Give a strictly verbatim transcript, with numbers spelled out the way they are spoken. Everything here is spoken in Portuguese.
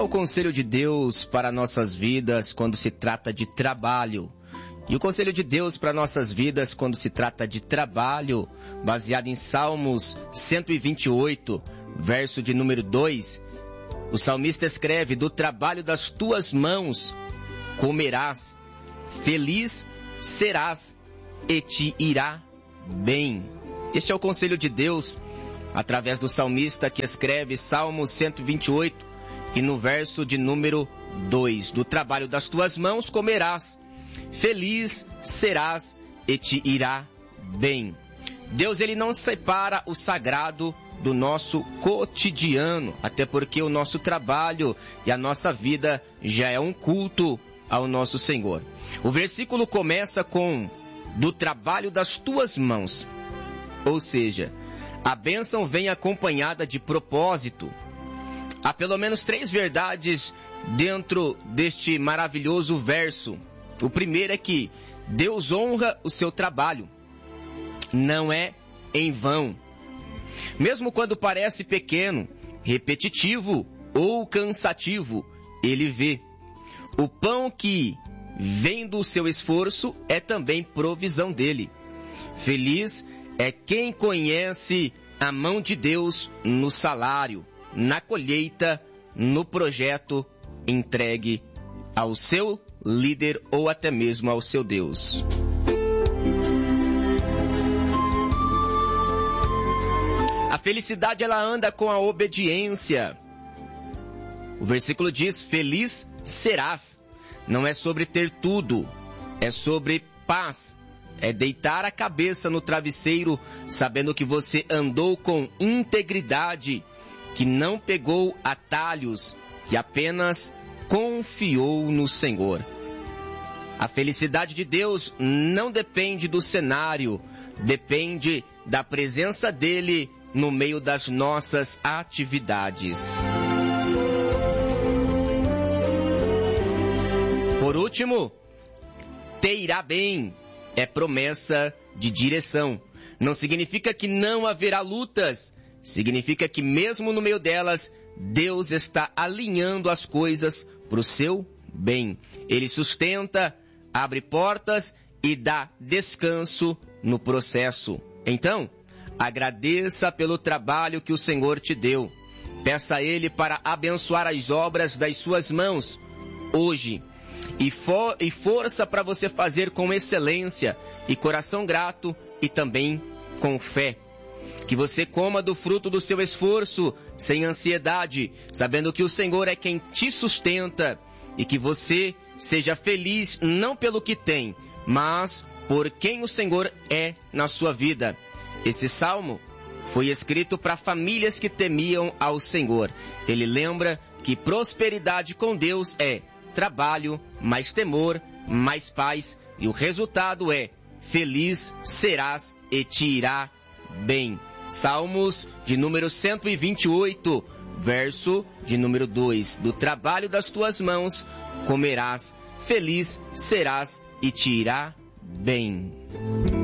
é o conselho de Deus para nossas vidas quando se trata de trabalho? E o conselho de Deus para nossas vidas quando se trata de trabalho, baseado em Salmos cento e vinte e oito, verso de número dois, o salmista escreve: do trabalho das tuas mãos comerás, feliz serás e te irá bem. Este é o conselho de Deus através do salmista que escreve Salmos cento e vinte e oito e no verso de número dois: do trabalho das tuas mãos comerás, feliz serás e te irá bem. Deus, ele não separa o sagrado do nosso cotidiano, até porque o nosso trabalho e a nossa vida já é um culto ao nosso Senhor. O versículo começa com: do trabalho das tuas mãos. Ou seja, a bênção vem acompanhada de propósito. Há pelo menos três verdades dentro deste maravilhoso verso. O primeiro é que Deus honra o seu trabalho. Não é em vão. Mesmo quando parece pequeno, repetitivo ou cansativo, ele vê. O pão que vem do seu esforço é também provisão dele. Feliz é quem conhece a mão de Deus no salário, na colheita, no projeto entregue ao seu líder ou até mesmo ao seu Deus. A felicidade, ela anda com a obediência. O versículo diz: feliz serás. Não é sobre ter tudo, é sobre paz. É deitar a cabeça no travesseiro, sabendo que você andou com integridade, que não pegou atalhos, que apenas confiou no Senhor. A felicidade de Deus não depende do cenário, depende da presença dele no meio das nossas atividades. Por último, te irá bem. É promessa de direção. Não significa que não haverá lutas. Significa que mesmo no meio delas, Deus está alinhando as coisas para o seu bem. Ele sustenta, abre portas e dá descanso no processo. Então, agradeça pelo trabalho que o Senhor te deu. Peça a Ele para abençoar as obras das suas mãos hoje. E, for, e força para você fazer com excelência e coração grato e também com fé. Que você coma do fruto do seu esforço sem ansiedade, sabendo que o Senhor é quem te sustenta, e que você seja feliz não pelo que tem, mas por quem o Senhor é na sua vida. Esse salmo foi escrito para famílias que temiam ao Senhor. Ele lembra que prosperidade com Deus é trabalho, mais temor, mais paz, e o resultado é: feliz serás e te irá bem. Salmos de número cento e vinte e oito, verso de número dois: do trabalho das tuas mãos comerás, feliz serás e te irá bem.